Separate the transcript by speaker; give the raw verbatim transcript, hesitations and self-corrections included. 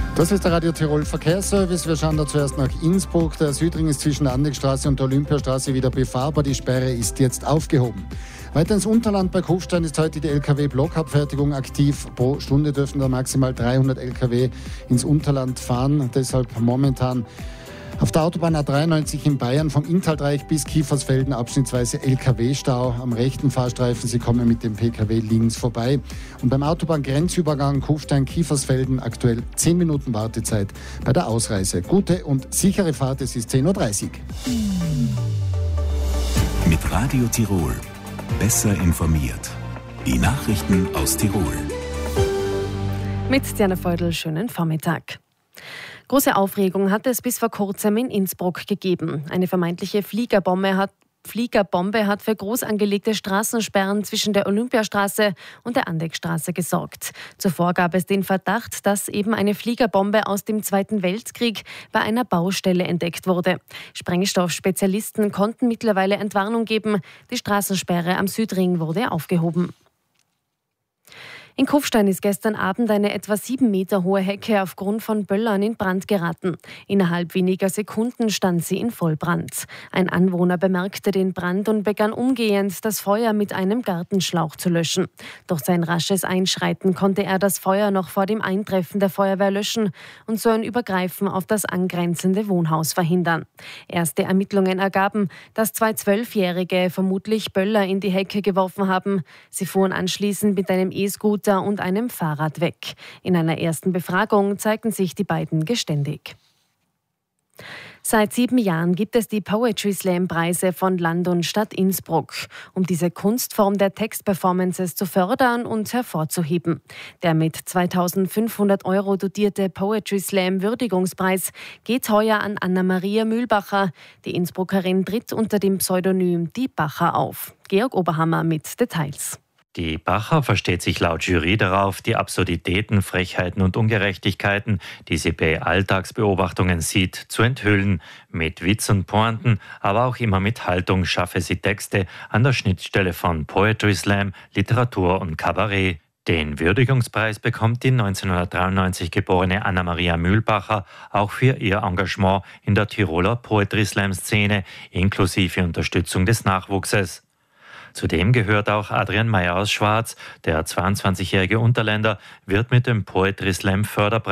Speaker 1: Das ist der Radio Tirol Verkehrsservice. Wir schauen da zuerst nach Innsbruck. Der Südring ist zwischen der Andechstraße und der Olympiastraße wieder befahrbar. Die Sperre ist jetzt aufgehoben. Weiter ins Unterland bei Kufstein ist heute die L K W-Blockabfertigung aktiv. Pro Stunde dürfen da maximal dreihundert L K W ins Unterland fahren. Deshalb momentan auf der Autobahn A dreiundneunzig in Bayern vom Inntalteich bis Kiefersfelden abschnittsweise L K W-Stau am rechten Fahrstreifen. Sie kommen mit dem P K W links vorbei. Und beim Autobahngrenzübergang Kufstein-Kiefersfelden aktuell zehn Minuten Wartezeit bei der Ausreise. Gute und sichere Fahrt, es ist zehn Uhr dreißig.
Speaker 2: Mit Radio Tirol. Besser informiert. Die Nachrichten aus Tirol.
Speaker 3: Mit Diana Feudel, schönen Vormittag. Große Aufregung hat es bis vor kurzem in Innsbruck gegeben. Eine vermeintliche Fliegerbombe hat Fliegerbombe hat für groß angelegte Straßensperren zwischen der Olympiastraße und der Andechstraße gesorgt. Zuvor gab es den Verdacht, dass eben eine Fliegerbombe aus dem Zweiten Weltkrieg bei einer Baustelle entdeckt wurde. Sprengstoffspezialisten konnten mittlerweile Entwarnung geben. Die Straßensperre am Südring wurde aufgehoben. In Kufstein ist gestern Abend eine etwa sieben Meter hohe Hecke aufgrund von Böllern in Brand geraten. Innerhalb weniger Sekunden stand sie in Vollbrand. Ein Anwohner bemerkte den Brand und begann umgehend, das Feuer mit einem Gartenschlauch zu löschen. Durch sein rasches Einschreiten konnte er das Feuer noch vor dem Eintreffen der Feuerwehr löschen und so ein Übergreifen auf das angrenzende Wohnhaus verhindern. Erste Ermittlungen ergaben, dass zwei Zwölfjährige vermutlich Böller in die Hecke geworfen haben. Sie fuhren anschließend mit einem E-Scooter und einem Fahrrad weg. In einer ersten Befragung zeigten sich die beiden geständig. Seit sieben Jahren gibt es die Poetry Slam Preise von Land und Stadt Innsbruck, um diese Kunstform der Textperformances zu fördern und hervorzuheben. Der mit zweitausendfünfhundert Euro dotierte Poetry Slam Würdigungspreis geht heuer an Anna-Maria Mühlbacher. Die Innsbruckerin tritt unter dem Pseudonym Die Bacher auf. Georg Oberhammer mit Details.
Speaker 4: Die Bacher versteht sich laut Jury darauf, die Absurditäten, Frechheiten und Ungerechtigkeiten, die sie bei Alltagsbeobachtungen sieht, zu enthüllen. Mit Witz und Pointen, aber auch immer mit Haltung schaffe sie Texte an der Schnittstelle von Poetry Slam, Literatur und Kabarett. Den Würdigungspreis bekommt die neunzehnhundertdreiundneunzig geborene Anna-Maria Mühlbacher auch für ihr Engagement in der Tiroler Poetry Slam-Szene inklusive Unterstützung des Nachwuchses. Zudem gehört auch Adrian Meyer aus Schwarz. Der zweiundzwanzigjährige Unterländer wird mit dem Poetry Slam Förderpreis